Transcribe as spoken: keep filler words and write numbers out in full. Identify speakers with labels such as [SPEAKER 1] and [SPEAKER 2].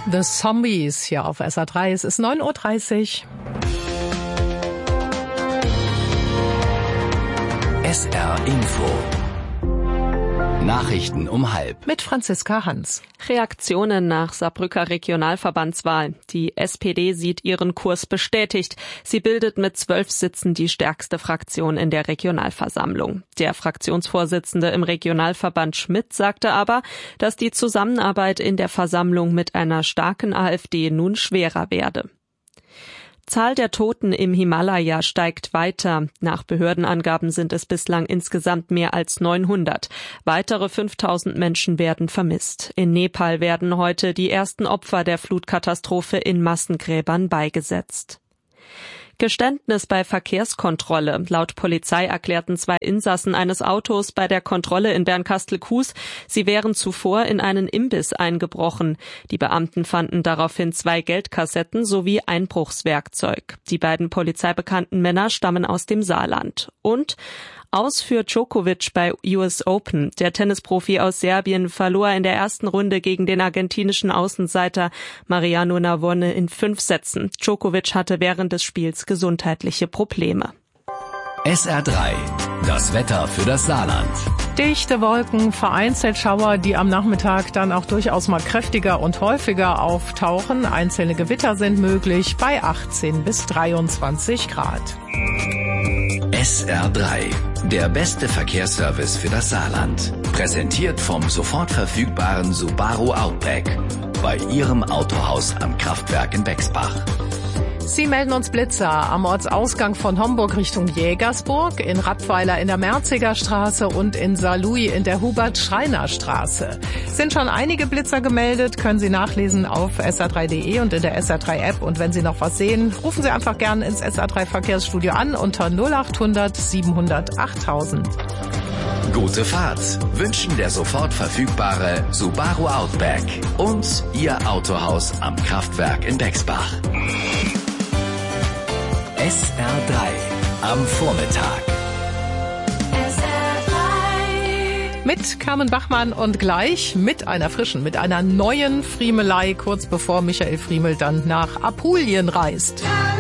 [SPEAKER 1] The Zombies hier auf S R drei. Es ist neun Uhr dreißig.
[SPEAKER 2] S R Info. Nachrichten um halb.
[SPEAKER 1] Mit Franziska Hans.
[SPEAKER 3] Reaktionen nach Saarbrücker Regionalverbandswahl. Die S P D sieht ihren Kurs bestätigt. Sie bildet mit zwölf Sitzen die stärkste Fraktion in der Regionalversammlung. Der Fraktionsvorsitzende im Regionalverband Schmidt sagte aber, dass die Zusammenarbeit in der Versammlung mit einer starken AfD nun schwerer werde. Zahl der Toten im Himalaya steigt weiter. Nach Behördenangaben sind es bislang insgesamt mehr als neunhundert. Weitere fünftausend Menschen werden vermisst. In Nepal werden heute die ersten Opfer der Flutkatastrophe in Massengräbern beigesetzt. Geständnis bei Verkehrskontrolle. Laut Polizei erklärten zwei Insassen eines Autos bei der Kontrolle in Bernkastel-Kues, sie wären zuvor in einen Imbiss eingebrochen. Die Beamten fanden daraufhin zwei Geldkassetten sowie Einbruchswerkzeug. Die beiden polizeibekannten Männer stammen aus dem Saarland. Und aus für Djokovic bei U S Open. Der Tennisprofi aus Serbien verlor in der ersten Runde gegen den argentinischen Außenseiter Mariano Navone in fünf Sätzen. Djokovic hatte während des Spiels gesundheitliche Probleme.
[SPEAKER 2] S R drei. Das Wetter für das Saarland.
[SPEAKER 1] Dichte Wolken, vereinzelt Schauer, die am Nachmittag dann auch durchaus mal kräftiger und häufiger auftauchen. Einzelne Gewitter sind möglich bei achtzehn bis dreiundzwanzig Grad.
[SPEAKER 2] S R drei. Der beste Verkehrsservice für das Saarland. Präsentiert vom sofort verfügbaren Subaru Outback. Bei Ihrem Autohaus am Kraftwerk in Bexbach.
[SPEAKER 1] Sie melden uns Blitzer am Ortsausgang von Homburg Richtung Jägersburg, in Rappweiler in der Merziger Straße und in Saarlouis in der Hubert-Schreiner-Straße. Sind schon einige Blitzer gemeldet, können Sie nachlesen auf S R drei Punkt de und in der S R drei App. Und wenn Sie noch was sehen, rufen Sie einfach gerne ins S R drei Verkehrsstudio an unter null achthundert siebenhundert achttausend.
[SPEAKER 2] Gute Fahrt wünschen der sofort verfügbare Subaru Outback und Ihr Autohaus am Kraftwerk in Bexbach. S R drei am Vormittag.
[SPEAKER 1] S R drei Mit Carmen Bachmann und gleich mit einer frischen, mit einer neuen Friemelei, kurz bevor Michael Friemel dann nach Apulien reist.